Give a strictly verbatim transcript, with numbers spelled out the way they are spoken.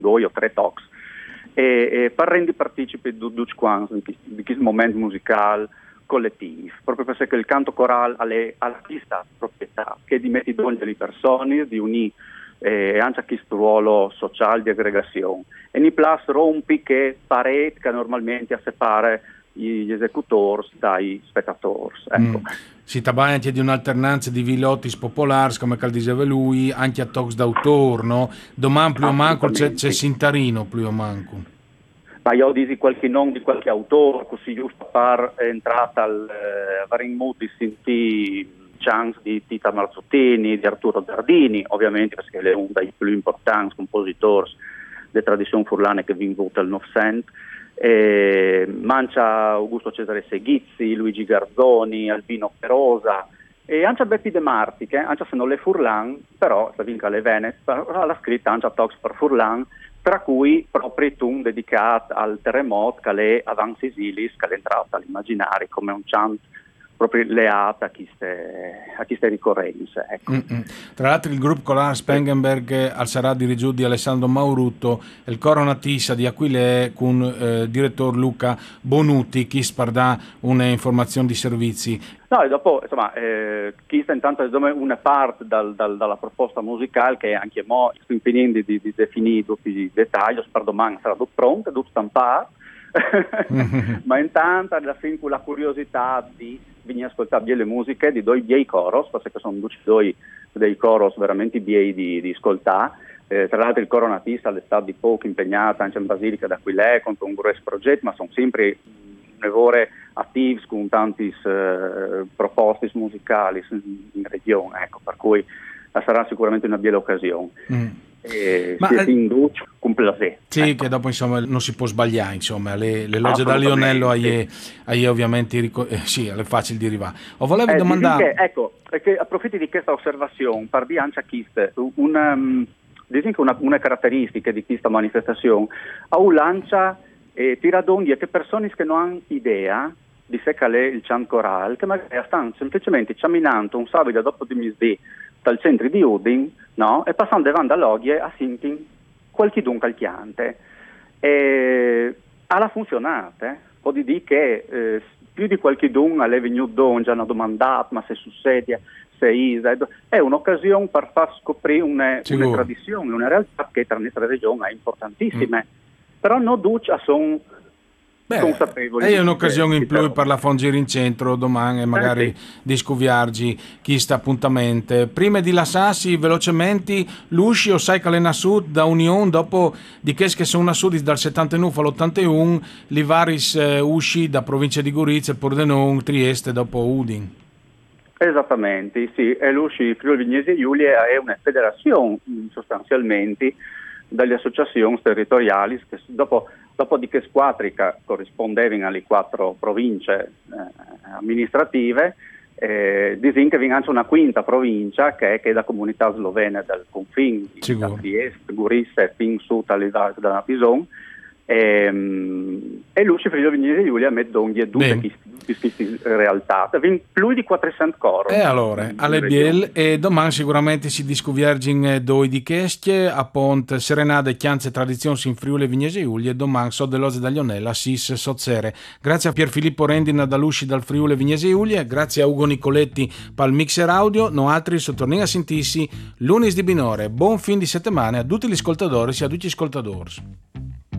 due o tre talks, e, e per rendere partecipi di tutti quanti di, di questo momento musicale collettivo, proprio perché il canto corale ha questa proprietà, che di mettere donne le persone, di unire e anche questo ruolo sociale di aggregazione. E nei plus rompi che parete che normalmente separa gli esecutori dai spettatori. Ecco. Mm. Si tratta anche di un'alternanza di vilottis popolari, come diceva lui, anche a talks d'autore, no? Domani più o manco c'è, c'è Sintarino, più o manco. Ma io dico qualche nome di qualche autore, così giusto per entrare al eh, Varin Mood di sentire chance di Tita Marzottini, di Arturo Zardini, ovviamente perché è uno dei più importanti compositori della tradizione furlane che viene avuta al Novecento. Eh, Mancia Augusto Cesare Seghizzi, Luigi Garzoni, Albino Perosa e anche Beppi De Marti, che anche se non le Furlan, però la vinca le Venete, però l'ha scritta anche a Talks per Furlan, tra cui proprio un dedicato al terremoto che è Avanti Isilis, che è entrato all'immaginario come un chant proprio leata a queste, a queste ricorrenze. Ecco. Mm-mm. Tra l'altro il gruppo Colana Spengenberg al sarà dirigiuto di Alessandro Maurutto e il coro Natissa di Aquile con il eh, direttore Luca Bonuti che spardà un'informazione di servizi. No, e dopo, insomma, eh, questa intanto è una parte dal, dal, dalla proposta musicale che anche mo sto impegnando di, di definire tutti i dettagli, per domani sarà tutto pronto, tutto stampato, ma intanto alla fine con la curiosità di venire a ascoltare le musiche di due bei coros, perché sono due dei coros veramente bei di, di ascoltare. Eh, tra l'altro il coro Natissa è stato di poco impegnato anche in Basilica d'Aquilè con un grosso progetto, ma sono sempre nevore attivi con tanti eh, proposte musicali in regione, ecco, per cui sarà sicuramente una bella occasione. Mm. E ma si è induce con piacere. Sì, ecco. Che dopo insomma non si può sbagliare, insomma, le, le logge da Lionello hai ovviamente rico- eh, sì, è facile di arrivare. O volevo eh, domandare che, ecco, che approfitti di questa osservazione per dire anche a Chiste una, una, una caratteristica di questa manifestazione a un lancia e tiradonghi che persone che non hanno idea di sé che è il chant corale, che magari stanno semplicemente camminando un sabato dopo di misdì dal centro di Udin, no? E passando davanti a Loglie a Sintin qualche dun calchiante. E alla funzionato, eh? Può dire che eh, più di qualche dun alle venuto don, già hanno domandato ma se succede, se isa, è un'occasione per far scoprire una, una tradizione, una realtà che tra le nostre regioni è importantissima, mm. però non duce a son consapevoli. È un'occasione in più per la fongere in centro domani e magari eh, sì. di scuviargi chi sta appuntamento. Prima di lasciarsi velocemente l'usci o sai che è sud da Unione dopo di che sono nasciti dal settantanove all'ottantuno li vari eh, usci da provincia di Gorizia, Pordenone, Trieste dopo Udin. Esattamente, sì, e l'usci Friuli Vignesi Giulia è una federazione sostanzialmente delle associazioni territoriali che dopo Dopo di che squatrica corrispondevano alle quattro province eh, amministrative, eh, disin che vince una quinta provincia che è, che è la comunità slovena del confine, da Trieste, Gurissa e fin su da Pison, e, e Luci Friuli Vignesi Giulia mette due queste realtà, vince più di quattrocento coro. E allora, alle Biel, e domani sicuramente si discuvergin due di Cheschie, a Pont, Serenade, Chianze e Tradizioni in Friuli Vignesi Giulia, e domani so dell'Oze da Lionella, Sis Sozzere. Grazie a Pierfilippo Rendina da Lusci dal Friuli Vignesi Giulia, grazie a Ugo Nicoletti pal mixer audio, noi altri sottorniamo a sentirsi lunedì di binore. Buon fin di settimana a tutti gli ascoltatori e a tutti gli ascoltatori.